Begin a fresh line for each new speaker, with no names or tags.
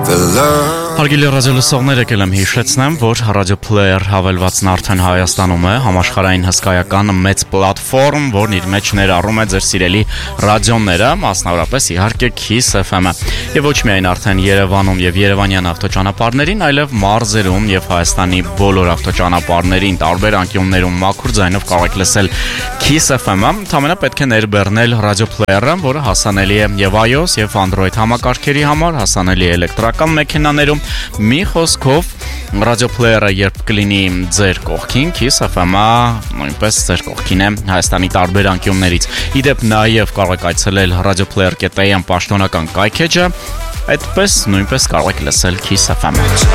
Հարգելի ռադիոլսողներ, եկել եմ հիշեցնեմ, որ Radio Player հավելվածն արդեն Հայաստանում է, համաշխարհային հսկայական մեծ պլատֆորմ, որն իր մեջ ներառում է ձեր սիրելի ռադիոները, մասնավորապես իհարկե Kiss FM-ը։ Եվ ոչ միայն արդեն Երևանում եւ Երևանյան ավտոճանապարհներին, այլև մարզերում եւ Հայաստանի բոլոր ավտոճանապարհներին, տարբեր անկյուններում մաքուր ձայնով կարող եք լսել Kiss FM-ը։ Ընդհանրապես պետք է ներբեռնել Radio Player-ը, որը հասանելի է եւ iOS եւ Android համակարգերի համար, հասանելի է էլեկտրական մեքենաներում։ Մի խոսքով Radio Player-ը երբ կլինի ձեր կողքին, Kiss FM-ը նույնպես ձեր կողքին է Հայաստանի տարբեր անկյուններից։ Իդեպ նաև կարող եք այցելել radioplayer.am պաշտոնական կայքեջը, այդպես նույնպես կարող եք լսել Kiss FM-ը։